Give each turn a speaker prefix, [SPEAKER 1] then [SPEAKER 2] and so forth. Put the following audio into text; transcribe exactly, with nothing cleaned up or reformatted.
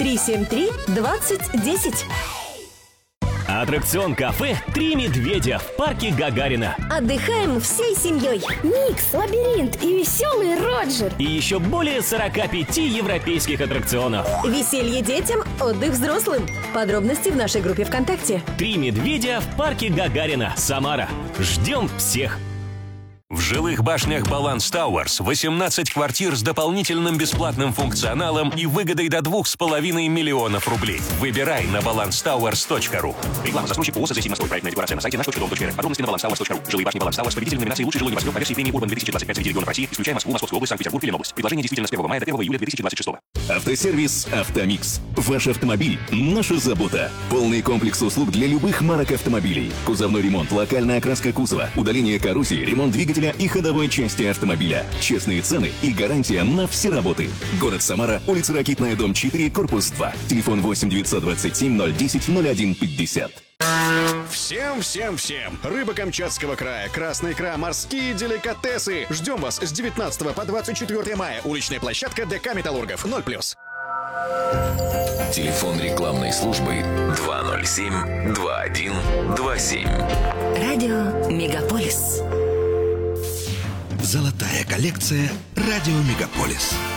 [SPEAKER 1] три семь три двадцать десять.
[SPEAKER 2] Аттракцион кафе «Три медведя» в парке Гагарина.
[SPEAKER 1] Отдыхаем всей семьей.
[SPEAKER 3] Микс, лабиринт и веселый Роджер.
[SPEAKER 2] И еще более сорока пяти европейских аттракционов.
[SPEAKER 1] Веселье детям, отдых взрослым. Подробности в нашей группе ВКонтакте.
[SPEAKER 2] «Три медведя» в парке Гагарина, Самара. Ждем всех!
[SPEAKER 4] В жилых башнях Баланс Тауэрс восемнадцать квартир с дополнительным бесплатным функционалом и выгодой до двух с половиной миллионов рублей. Выбирай на баланс тауэрс точка ру. Реклама. Застройщик ООО «Зазимострой». Проектная декларация на сайте наш точка дом точка эр. Подробности на баланс тауэрс точка ру. Жилые башни Баланс Тауэрс. Победитель номинации «Лучший жилой небоскреб» по версии премии Урбан две тысячи двадцать пять среди регионов России, исключая Москву, Московскую область, Санкт-Петербург и Ленобласть. Предложение действительно с первого мая до первого июля две тысячи двадцать шестого.
[SPEAKER 5] Автосервис «Автомикс». Ваш автомобиль – наша забота. Полный комплекс услуг для любых марок автомобилей. Кузовной ремонт, локальная окраска кузова, удаление коррозии, ремонт двигателя и ходовой части автомобиля. Честные цены и гарантия на все работы. Город Самара, улица Ракитная, дом четыре, корпус два. Телефон восемь девятьсот двадцать семь ноль десять ноль один пятьдесят.
[SPEAKER 6] Всем, всем, всем! Рыба Камчатского края, красная икра, морские деликатесы. Ждем вас с девятнадцатого по двадцать четвёртое мая. Уличная площадка ДК «Металлургов». ноль плюс.
[SPEAKER 7] Телефон рекламной службы два ноль семь два один два семь.
[SPEAKER 1] Радио Мегаполис.
[SPEAKER 8] Золотая коллекция «Радио Мегаполис».